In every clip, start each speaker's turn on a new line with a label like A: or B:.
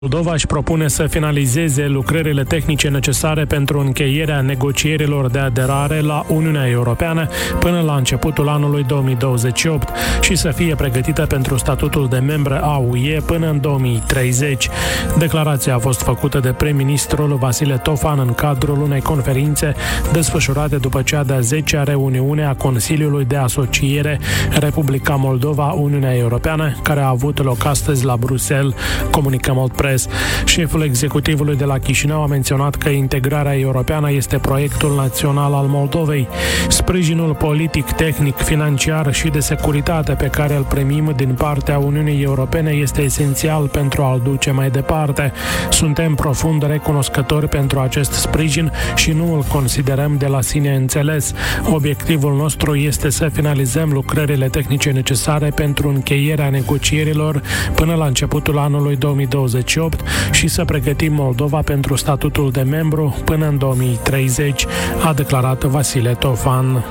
A: Moldova își propune să finalizeze lucrările tehnice necesare pentru încheierea negocierilor de aderare la Uniunea Europeană până la începutul anului 2028 și să fie pregătită pentru statutul de membră a UE până în 2030. Declarația a fost făcută de prim-ministrul Vasile Tofan în cadrul unei conferințe desfășurate după cea de-a 10-a reuniune a Consiliului de Asociere Republica Moldova-Uniunea Europeană, care a avut loc astăzi la Bruxelles, comunică Moldpress. Șeful executivului de la Chișinău a menționat că integrarea europeană este proiectul național al Moldovei. Sprijinul politic, tehnic, financiar și de securitate pe care îl primim din partea Uniunii Europene este esențial pentru a-l duce mai departe. Suntem profund recunoscători pentru acest sprijin și nu îl considerăm de la sine înțeles. Obiectivul nostru este să finalizăm lucrările tehnice necesare pentru încheierea negocierilor până la începutul anului 2028 și să pregătim Moldova pentru statutul de membru până în 2030, a declarat Vasile Tofan.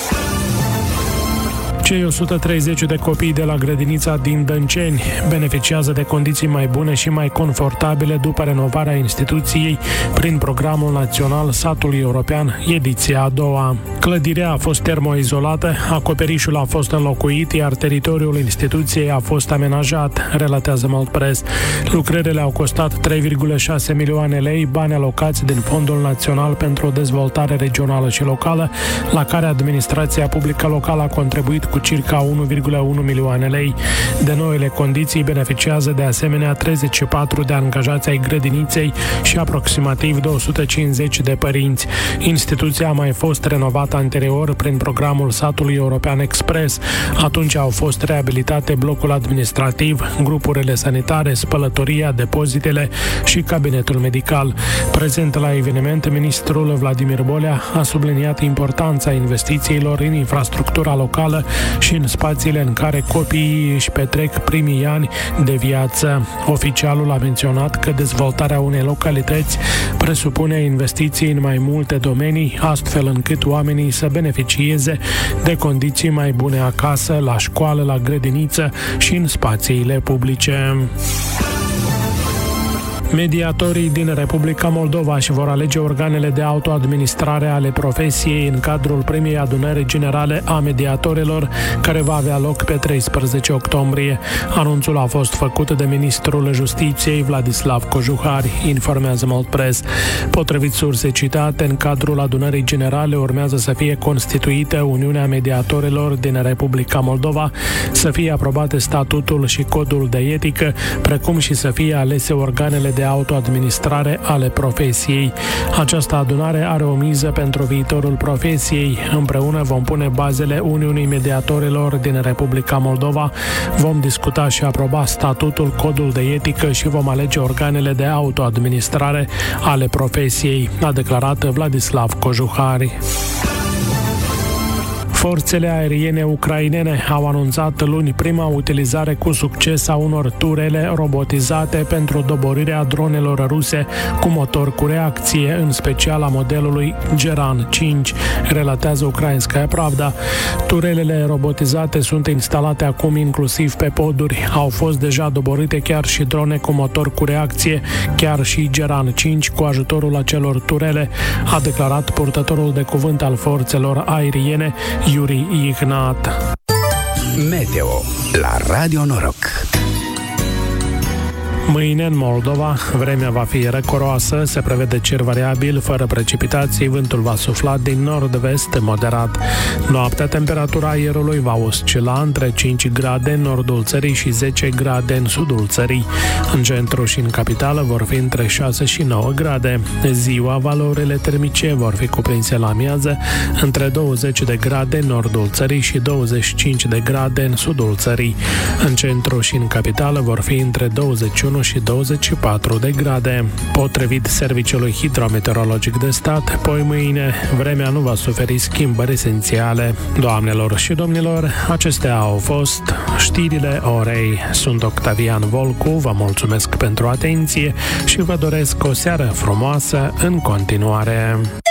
A: Cei 130 de copii de la grădinița din Dânceni beneficiază de condiții mai bune și mai confortabile după renovarea instituției prin Programul Național Satului European, ediția a doua. Clădirea a fost termoizolată, acoperișul a fost înlocuit, iar teritoriul instituției a fost amenajat, relatează Moldpress. Lucrările au costat 3,6 milioane lei, bani alocați din Fondul Național pentru Dezvoltare Regională și Locală, la care administrația publică locală a contribuit cu circa 1,1 milioane lei. De noile condiții beneficiază de asemenea 34 de angajați ai grădiniței și aproximativ 250 de părinți. Instituția a mai fost renovată anterior prin programul Satului European Express. Atunci au fost reabilitate blocul administrativ, grupurile sanitare, spălătoria, depozitele și cabinetul medical. Prezent la eveniment, ministrul Vladimir Bolea a subliniat importanța investițiilor în infrastructura locală și în spațiile în care copiii își petrec primii ani de viață. Oficialul a menționat că dezvoltarea unei localități presupune investiții în mai multe domenii, astfel încât oamenii să beneficieze de condiții mai bune acasă, la școală, la grădiniță și în spațiile publice. Mediatorii din Republica Moldova își vor alege organele de autoadministrare ale profesiei în cadrul primei adunări generale a mediatorilor, care va avea loc pe 13 octombrie. Anunțul a fost făcut de ministrul Justiției Vladislav Cojuhari, informează Moldpress. Potrivit surse citate, în cadrul adunării generale urmează să fie constituită Uniunea Mediatorilor din Republica Moldova, să fie aprobate statutul și codul de etică, precum și să fie alese organele de autoadministrare ale profesiei. Această adunare are o miză pentru viitorul profesiei. Împreună vom pune bazele Uniunii Mediatorilor din Republica Moldova, vom discuta și aproba statutul, codul de etică și vom alege organele de autoadministrare ale profesiei, a declarat Vladislav Cojuhari. Forțele aeriene ucrainene au anunțat luni prima utilizare cu succes a unor turele robotizate pentru doborirea dronelor ruse cu motor cu reacție, în special a modelului Geran 5, relatează Ukrainskaya Pravda. Turelele robotizate sunt instalate acum inclusiv pe poduri. Au fost deja doborite chiar și drone cu motor cu reacție, chiar și Geran 5 cu ajutorul acelor turele, a declarat purtătorul de cuvânt al forțelor aeriene, Yuri Ignat.
B: Meteo la Radio Noroc.
A: Mâine în Moldova vremea va fi răcoroasă, se prevede cer variabil, fără precipitații, vântul va sufla din nord-vest moderat. Noaptea temperatura aerului va oscila între 5 grade în nordul țării și 10 grade în sudul țării. În centru și în capitală vor fi între 6 și 9 grade. Ziua, valorile termice vor fi cuprinse la amiază între 20 de grade în nordul țării și 25 de grade în sudul țării. În centru și în capitală vor fi între 21 și 24 de grade. Potrivit Serviciului Hidrometeorologic de Stat, poi mâine vremea nu va suferi schimbări esențiale. Doamnelor și domnilor, acestea au fost știrile orei. Sunt Octavian Volcu, vă mulțumesc pentru atenție și vă doresc o seară frumoasă în continuare.